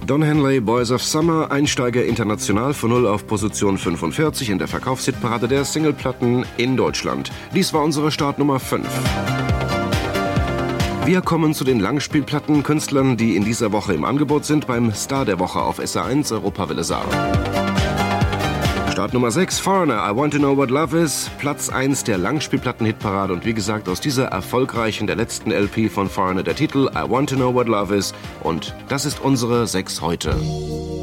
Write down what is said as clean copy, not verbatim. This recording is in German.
Don Henley, Boys of Summer, Einsteiger international von 0 auf Position 45 in der Verkaufshitparade der Singleplatten in Deutschland. Dies war unsere Startnummer 5. Wir kommen zu den Langspielplattenkünstlern, die in dieser Woche im Angebot sind beim Star der Woche auf SA1 Europawelle Saar. Start Nummer 6, Foreigner, I Want to Know What Love Is, Platz 1 der Langspielplatten-Hitparade und wie gesagt aus dieser erfolgreichen, der letzten LP von Foreigner der Titel I Want to Know What Love Is und das ist unsere 6 heute.